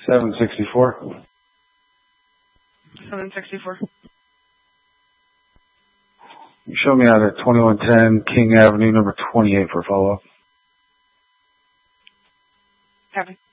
764. 764. You show me out at 2110 King Avenue, number 28 for follow-up. Copy.